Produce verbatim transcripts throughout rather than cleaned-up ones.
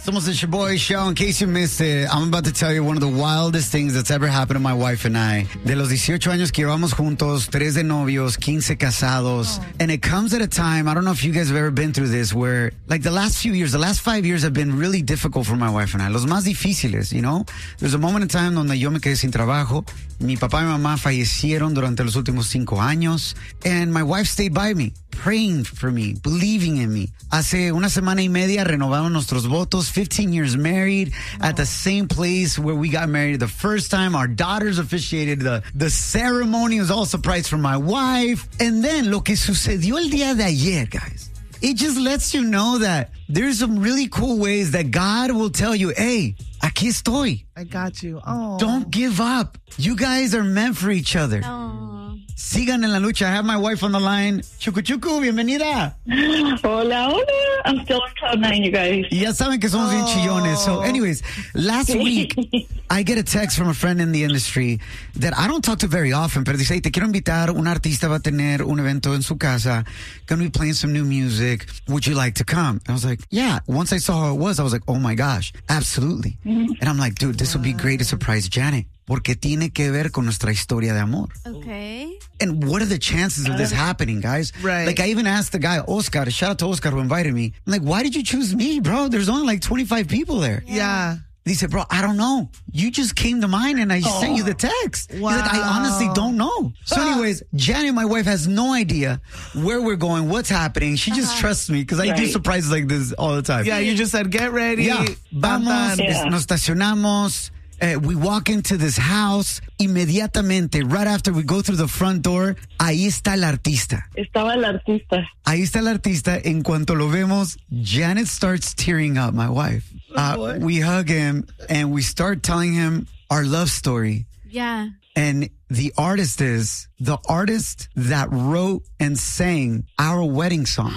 Somos the Shaboy Show. In case you missed it, I'm about to tell you one of the wildest things that's ever happened to my wife and I. De los dieciocho años que llevamos juntos, tres de novios, quince casados. Oh. And it comes at a time, I don't know if you guys have ever been through this, where like the last few years, the last five years have been really difficult for my wife and I. Los más difíciles, you know? There's a moment in time donde yo me quedé sin trabajo. Mi papá y mamá fallecieron durante los últimos cinco años. And my wife stayed by me, praying for me, believing in me. Hace una semana y media renovamos nuestros votos. fifteen years married at the same place where we got married the first time. Our daughters officiated the, the ceremony. It was all surprise for my wife. And then lo que sucedió el día de ayer, guys, it just lets you know that there's some really cool ways that God will tell you, hey, aquí estoy. I got you. Oh. Don't give up. You guys are meant for each other. Oh. Sigan en la lucha. I have my wife on the line. Chucu Chucu, bienvenida. Hola, hola. I'm still on cloud nine, you guys. Y ya saben que somos bien chillones. So anyways, last week, I get a text from a friend in the industry that I don't talk to very often, pero dice, hey, te quiero invitar. Un artista va a tener un evento en su casa. Gonna be playing some new music. Would you like to come? I was like, yeah. Once I saw how it was, I was like, oh my gosh, absolutely. Mm-hmm. And I'm like, dude, this would be great to surprise Janet. Porque tiene que ver con nuestra historia de amor. Okay. And what are the chances of this happening, guys? Right. Like, I even asked the guy, Oscar, shout out to Oscar who invited me. I'm like, why did you choose me, bro? There's only like twenty-five people there. Yeah. yeah. He said, bro, I don't know. You just came to mind and I oh. sent you the text. Wow. He's like, I honestly don't know. So anyways, Janet, my wife, has no idea where we're going, what's happening. She just uh-huh. trusts me because I right. do surprises like this all the time. Yeah, you just said, get ready. Yeah. Vamos, yeah. nos estacionamos. Uh, we walk into this house, inmediatamente, right after we go through the front door, ahí está el artista. Estaba el artista. Ahí está el artista. En cuanto lo vemos, Janet starts tearing up, my wife. Uh, we hug him and we start telling him our love story. Yeah. And the artist is the artist that wrote and sang our wedding song.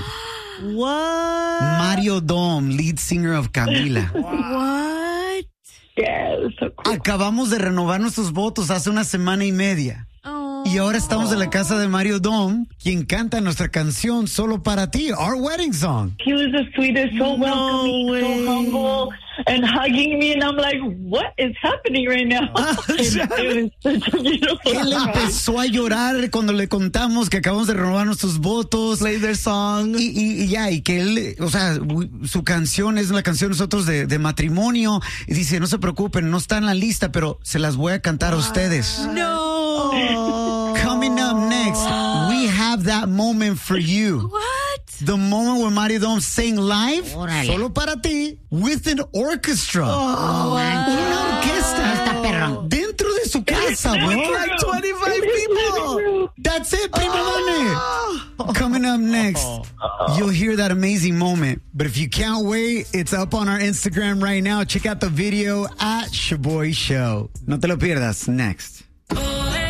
What? Mario Dom, lead singer of Camila. What? Yes, so cool. Acabamos de renovar nuestros votos hace una semana y media. Oh. Y ahora estamos en la casa de Mario Dom, quien canta nuestra canción Solo Para Ti, our wedding song. He was the sweetest, so no welcoming, way. so humble, and hugging me, and I'm like, what is happening right now? Él empezó a llorar cuando le contamos que acabamos de renovar nuestros votos. Play their song. Y, y, y ya, y que él, o sea, su canción es la canción de nosotros de, de matrimonio. Y dice, no se preocupen, no está en la lista, pero se las voy a cantar a ustedes. No. Coming up next, we have that moment for you. What? The moment where Mario Dom sang live, Órale. Solo Para Ti, with an orchestra. Oh, Una orquesta. Está perrón. Dentro de su casa, bro. Like twenty-five people. That's it, primo oh. Coming up next, you'll hear that amazing moment. But if you can't wait, it's up on our Instagram right now. Check out the video at Shaboy Show. No te lo pierdas. Next.